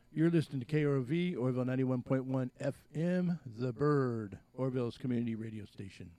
You're listening to KROV, Orville 91.1 FM, The Bird, Orville's community radio station.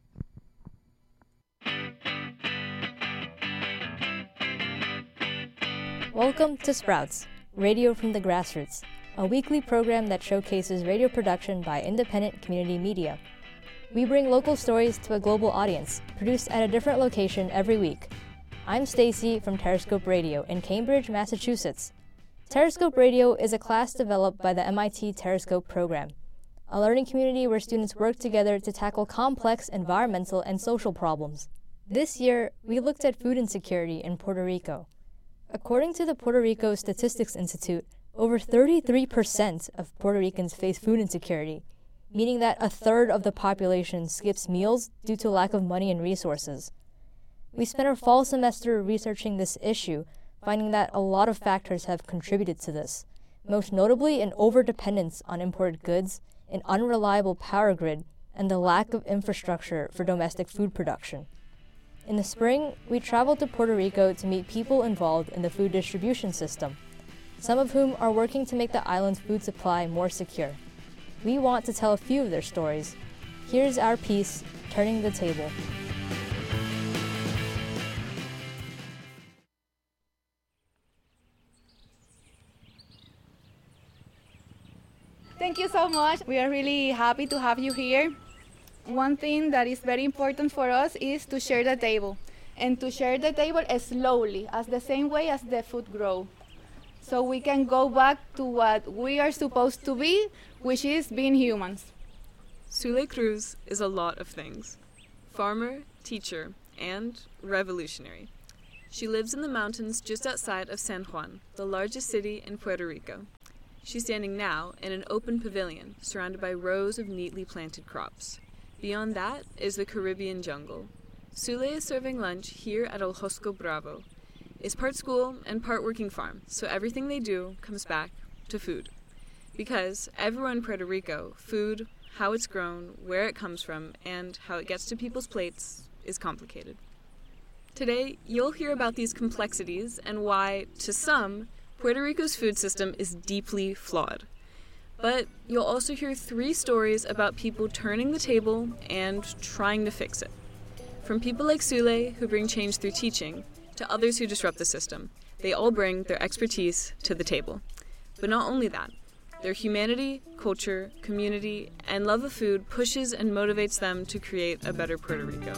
Welcome to Sprouts, Radio from the Grassroots, a weekly program that showcases radio production by independent community media. We bring local stories to a global audience, produced at a different location every week. I'm Stacy from Terrascope Radio in Cambridge, Massachusetts. Terrascope Radio is a class developed by the MIT Terrascope program, a learning community where students work together to tackle complex environmental and social problems. This year, we looked at food insecurity in Puerto Rico. According to the Puerto Rico Statistics Institute, over 33% of Puerto Ricans face food insecurity, meaning that a third of the population skips meals due to lack of money and resources. We spent our fall semester researching this issue, finding that a lot of factors have contributed to this, most notably an overdependence on imported goods, an unreliable power grid, and the lack of infrastructure for domestic food production. In the spring, we traveled to Puerto Rico to meet people involved in the food distribution system, some of whom are working to make the island's food supply more secure. We want to tell a few of their stories. Here's our piece, Turning the Table. Thank you so much. We are really happy to have you here. One thing that is very important for us is to share the table, and to share the table slowly, as the same way as the food grows. So we can go back to what we are supposed to be, which is being humans. Sule Cruz is a lot of things. Farmer, teacher, and revolutionary. She lives in the mountains just outside of San Juan, the largest city in Puerto Rico. She's standing now in an open pavilion surrounded by rows of neatly planted crops. Beyond that is the Caribbean jungle. Sule is serving lunch here at El Hosco Bravo. It's part school and part working farm, so everything they do comes back to food. Because everywhere in Puerto Rico, food, how it's grown, where it comes from, and how it gets to people's plates is complicated. Today, you'll hear about these complexities and why, to some, Puerto Rico's food system is deeply flawed. But you'll also hear 3 stories about people turning the table and trying to fix it. From people like Sule, who bring change through teaching, to others who disrupt the system. They all bring their expertise to the table. But not only that, their humanity, culture, community, and love of food pushes and motivates them to create a better Puerto Rico.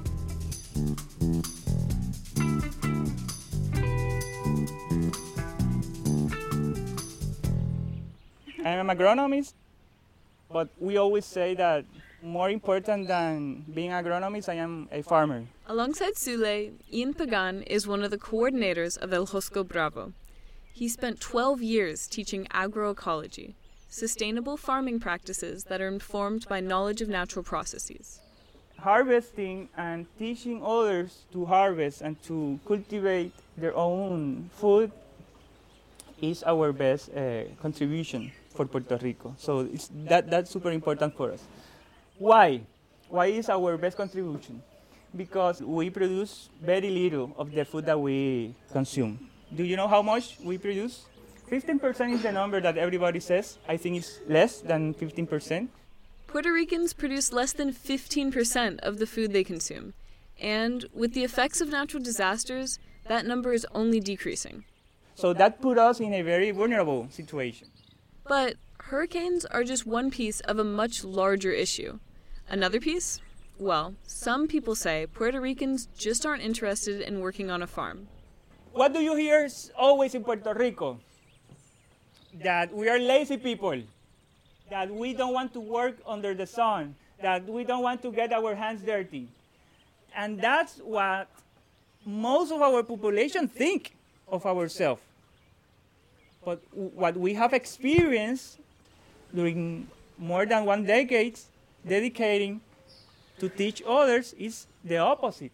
I'm an agronomist, but we always say that more important than being an agronomist, I am a farmer. Alongside Sule, Ian Pagan is one of the coordinators of El Hosco Bravo. He spent 12 years teaching agroecology, sustainable farming practices that are informed by knowledge of natural processes. Harvesting and teaching others to harvest and to cultivate their own food is our best contribution for Puerto Rico. So that's super important for us. Why? Why is our best contribution? Because we produce very little of the food that we consume. Do you know how much we produce? 15% is the number that everybody says. I think it's less than 15%. Puerto Ricans produce less than 15% of the food they consume. And with the effects of natural disasters, that number is only decreasing. So that put us in a very vulnerable situation. But hurricanes are just one piece of a much larger issue. Another piece? Well, some people say Puerto Ricans just aren't interested in working on a farm. What do you hear always in Puerto Rico? That we are lazy people, that we don't want to work under the sun, that we don't want to get our hands dirty. And that's what most of our population think of ourselves. But what we have experienced during more than 1 decade dedicating to teach others is the opposite.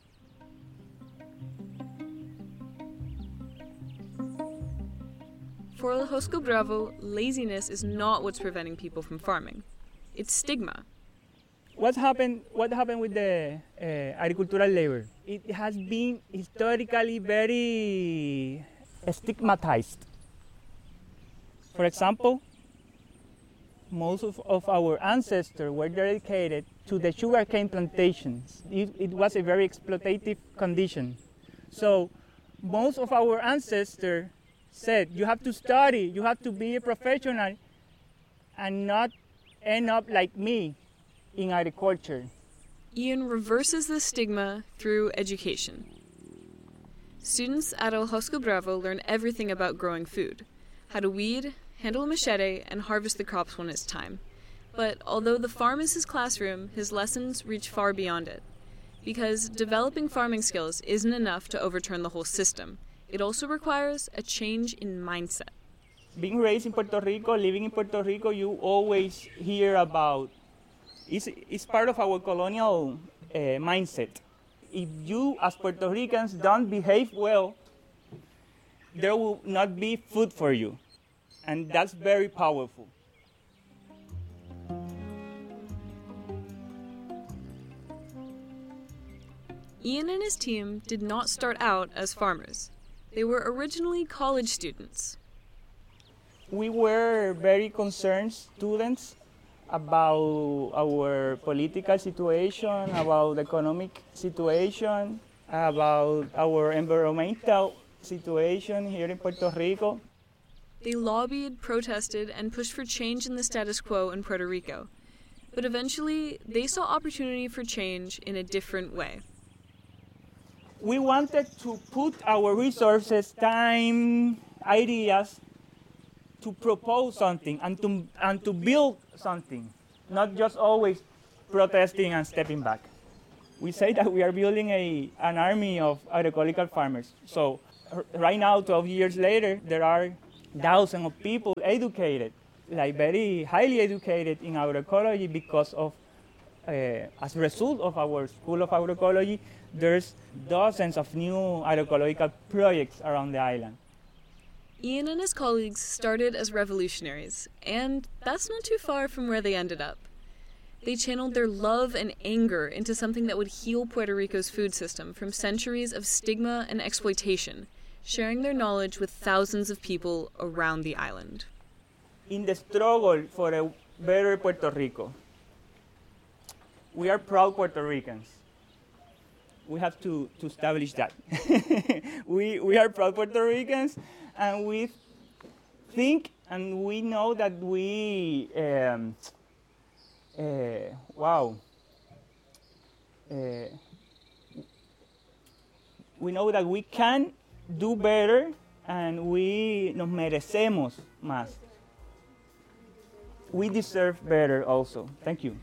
For El Hosco Bravo, laziness is not what's preventing people from farming. It's stigma. What happened with the agricultural labor? It has been historically very stigmatized. For example, most of our ancestors were dedicated to the sugarcane plantations. It was a very exploitative condition. So most of our ancestors said, you have to study, you have to be a professional and not end up like me in agriculture. Ian reverses the stigma through education. Students at El Hosco Bravo learn everything about growing food, how to weed, handle a machete, and harvest the crops when it's time. But although the farm is his classroom, his lessons reach far beyond it. Because developing farming skills isn't enough to overturn the whole system. It also requires a change in mindset. Being raised in Puerto Rico, living in Puerto Rico, you always hear about, it's part of our colonial mindset. If you, as Puerto Ricans, don't behave well, there will not be food for you. And that's very powerful. Ian and his team did not start out as farmers. They were originally college students. We were very concerned students about our political situation, about the economic situation, about our environmental situation here in Puerto Rico. They lobbied, protested, and pushed for change in the status quo in Puerto Rico. But eventually, they saw opportunity for change in a different way. We wanted to put our resources, time, ideas to propose something and to build something, not just always protesting and stepping back. We say that we are building an army of agroecological farmers. So right now, 12 years later, there are thousands of people educated, like very highly educated in agroecology because of, as a result of our School of Agroecology, there's dozens of new agroecological projects around the island. Ian and his colleagues started as revolutionaries, and that's not too far from where they ended up. They channeled their love and anger into something that would heal Puerto Rico's food system from centuries of stigma and exploitation, sharing their knowledge with thousands of people around the island. In the struggle for a better Puerto Rico, we are proud Puerto Ricans. We have to establish that. we are proud Puerto Ricans, and we think and we know that we we know that we can do better, and nos merecemos más. We deserve better also. Thank you.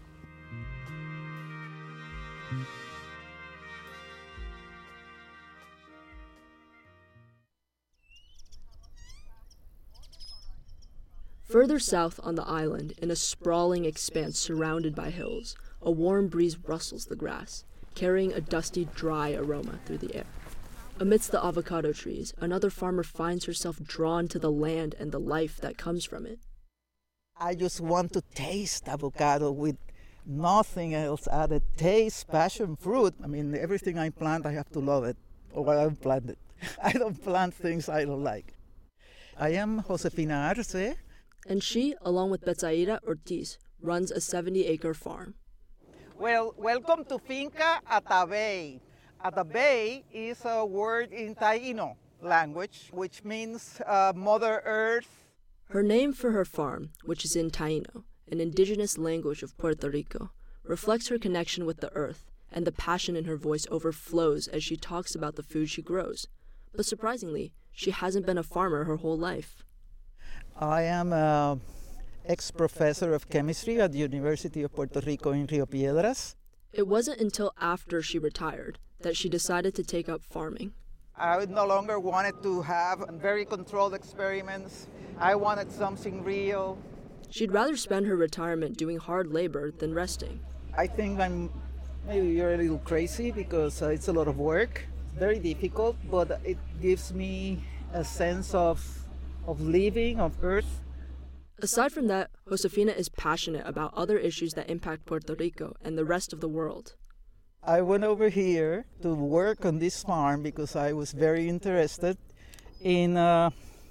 Further south on the island, in a sprawling expanse surrounded by hills, a warm breeze rustles the grass, carrying a dusty, dry aroma through the air. Amidst the avocado trees, another farmer finds herself drawn to the land and the life that comes from it. I just want to taste avocado with nothing else added. Taste, passion fruit. I mean, everything I plant, I have to love it, or I don't plant it. I don't plant things I don't like. I am Josefina Arce. And she, along with Betsaida Ortiz, runs a 70-acre farm. Well, welcome to Finca Atabey. Atabey is a word in Taíno language, which means Mother Earth. Her name for her farm, which is in Taíno, an indigenous language of Puerto Rico, reflects her connection with the earth, and the passion in her voice overflows as she talks about the food she grows. But surprisingly, she hasn't been a farmer her whole life. I am an ex-professor of chemistry at the University of Puerto Rico in Rio Piedras. It wasn't until after she retired that she decided to take up farming. I no longer wanted to have very controlled experiments. I wanted something real. She'd rather spend her retirement doing hard labor than resting. I think maybe you're a little crazy because it's a lot of work, very difficult, but it gives me a sense of living, of earth. Aside from that, Josefina is passionate about other issues that impact Puerto Rico and the rest of the world. I went over here to work on this farm because I was very interested in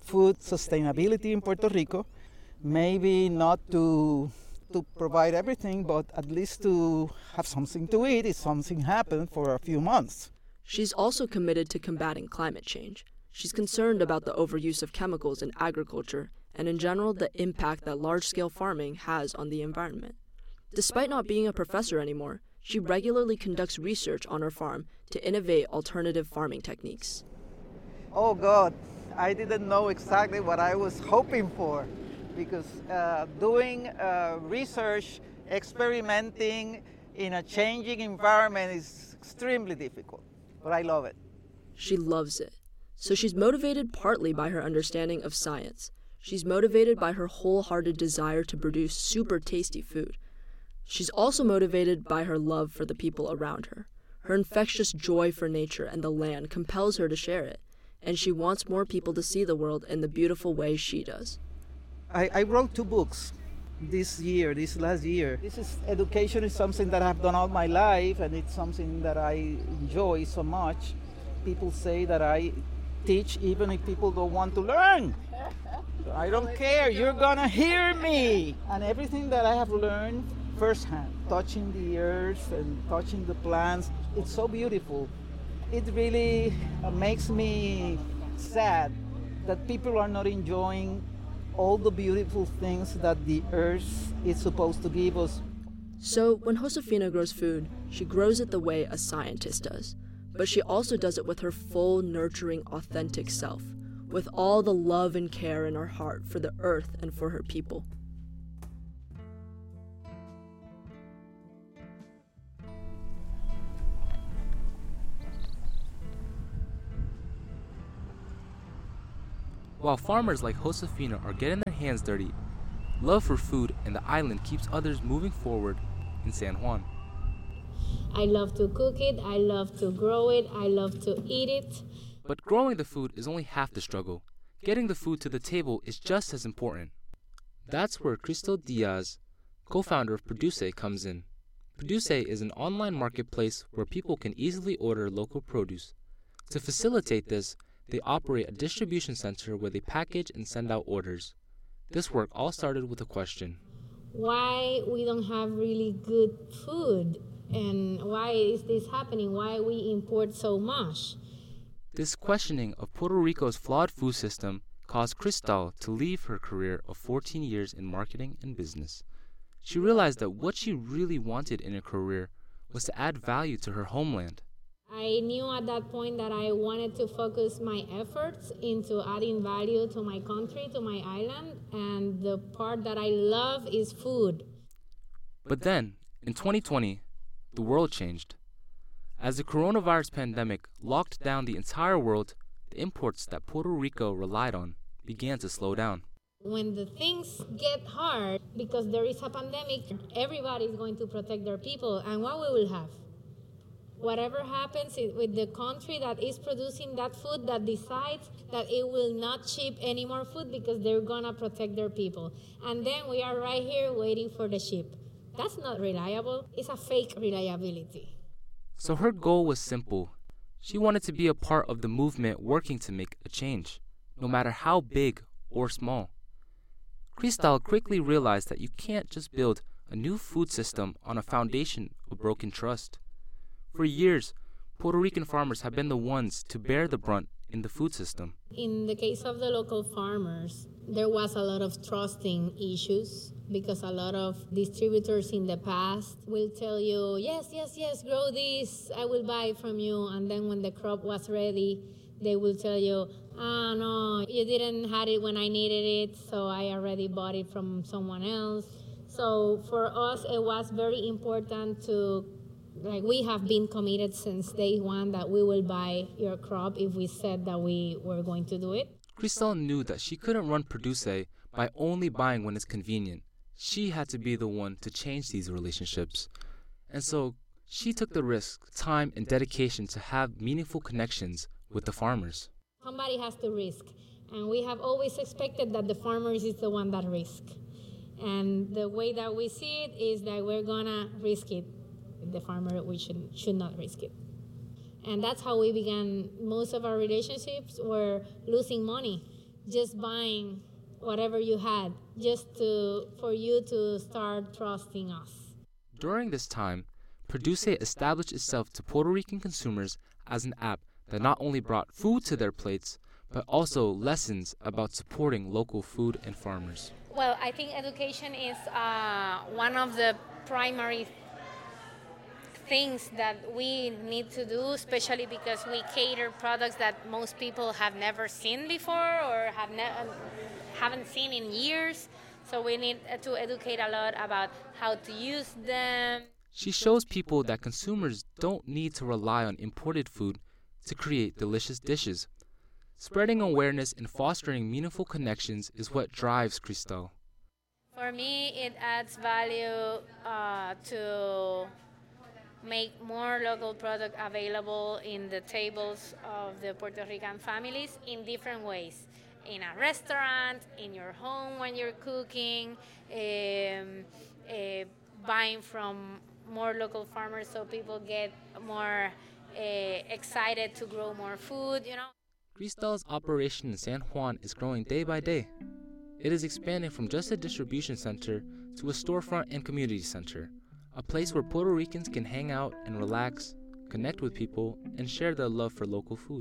food sustainability in Puerto Rico. Maybe not to provide everything, but at least to have something to eat if something happens for a few months. She's also committed to combating climate change. She's concerned about the overuse of chemicals in agriculture and in general the impact that large-scale farming has on the environment. Despite not being a professor anymore, she regularly conducts research on her farm to innovate alternative farming techniques. Oh God, I didn't know exactly what I was hoping for, because doing research, experimenting in a changing environment is extremely difficult, but I love it. She loves it. So she's motivated partly by her understanding of science. She's motivated by her wholehearted desire to produce super tasty food. She's also motivated by her love for the people around her. Her infectious joy for nature and the land compels her to share it, and she wants more people to see the world in the beautiful way she does. I wrote 2 books this last year. Education is something that I've done all my life, and it's something that I enjoy so much. People say that I teach even if people don't want to learn. So I don't care, you're gonna hear me. And everything that I have learned firsthand, touching the earth and touching the plants, it's so beautiful. It really makes me sad that people are not enjoying all the beautiful things that the earth is supposed to give us. So when Josefina grows food, she grows it the way a scientist does. But she also does it with her full, nurturing, authentic self, with all the love and care in her heart for the earth and for her people. While farmers like Josefina are getting their hands dirty, love for food and the island keeps others moving forward in San Juan. I love to cook it, I love to grow it, I love to eat it. But growing the food is only half the struggle. Getting the food to the table is just as important. That's where Cristal Diaz, co-founder of Produce, comes in. Produce is an online marketplace where people can easily order local produce. To facilitate this, they operate a distribution center where they package and send out orders. This work all started with a question. Why we don't have really good food? And why is this happening? Why we import so much? This questioning of Puerto Rico's flawed food system caused Cristal to leave her career of 14 years in marketing and business. She realized that what she really wanted in a career was to add value to her homeland. I knew at that point that I wanted to focus my efforts into adding value to my country, to my island, and the part that I love is food. But then, in 2020, the world changed. As the coronavirus pandemic locked down the entire world, the imports that Puerto Rico relied on began to slow down. When the things get hard, because there is a pandemic, everybody is going to protect their people, and what we will have? Whatever happens with the country that is producing that food, that decides that it will not ship any more food because they're gonna protect their people. And then we are right here waiting for the ship. That's not reliable. It's a fake reliability. So her goal was simple. She wanted to be a part of the movement working to make a change, no matter how big or small. Cristal quickly realized that you can't just build a new food system on a foundation of broken trust. For years, Puerto Rican farmers have been the ones to bear the brunt in the food system. In the case of the local farmers, there was a lot of trusting issues because a lot of distributors in the past will tell you, yes, grow this, I will buy from you. And then when the crop was ready, they will tell you, no, you didn't have it when I needed it, so I already bought it from someone else. So for us, it was very important to we have been committed since day one that we will buy your crop if we said that we were going to do it. Cristal knew that she couldn't run Produce by only buying when it's convenient. She had to be the one to change these relationships. And so she took the risk, time, and dedication to have meaningful connections with the farmers. Somebody has to risk. And we have always expected that the farmers is the one that risk. And the way that we see it is that we're going to risk it. The farmer, we should not risk it. And that's how we began. Most of our relationships were losing money just buying whatever you had, for you to start trusting us. During this time, Produce established itself to Puerto Rican consumers as an app that not only brought food to their plates, but also lessons about supporting local food and farmers. Well, I think education is one of the primary things that we need to do, especially because we cater products that most people have never seen before or haven't seen in years. So we need to educate a lot about how to use them. She shows people that consumers don't need to rely on imported food to create delicious dishes. Spreading awareness and fostering meaningful connections is what drives Cristal. For me, it adds value to make more local product available in the tables of the Puerto Rican families in different ways. In a restaurant, in your home when you're cooking, buying from more local farmers so people get more excited to grow more food, Cristal's operation in San Juan is growing day by day. It is expanding from just a distribution center to a storefront and community center, a place where Puerto Ricans can hang out and relax, connect with people, and share their love for local food.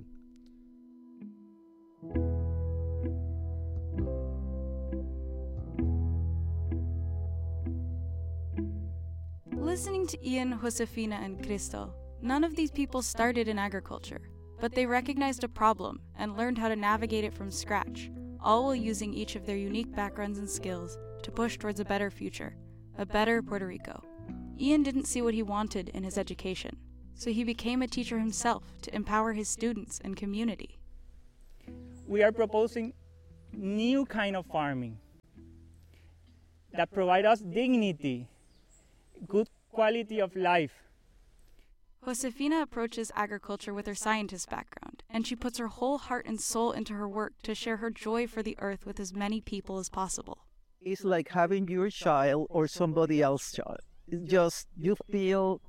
Listening to Ian, Josefina, and Cristal, none of these people started in agriculture, but they recognized a problem and learned how to navigate it from scratch, all while using each of their unique backgrounds and skills to push towards a better future, a better Puerto Rico. Ian didn't see what he wanted in his education, so he became a teacher himself to empower his students and community. We are proposing new kind of farming that provide us dignity, good quality of life. Josefina approaches agriculture with her scientist background, and she puts her whole heart and soul into her work to share her joy for the earth with as many people as possible. It's like having your child or somebody else's child. It's just, you feel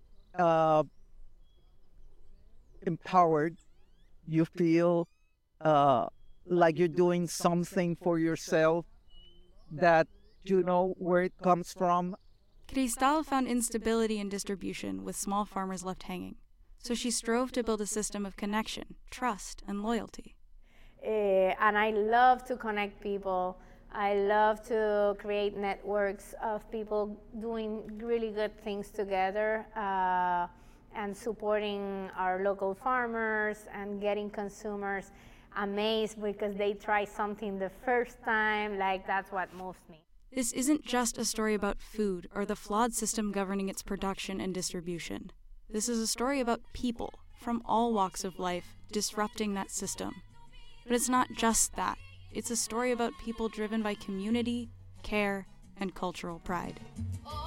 empowered. You feel like you're doing something for yourself that you know where it comes from. Cristal found instability in distribution with small farmers left hanging, so she strove to build a system of connection, trust, and loyalty. And I love to connect people. I love to create networks of people doing really good things together and supporting our local farmers and getting consumers amazed because they try something the first time. Like, that's what moves me. This isn't just a story about food or the flawed system governing its production and distribution. This is a story about people from all walks of life disrupting that system. But it's not just that. It's a story about people driven by community, care, and cultural pride.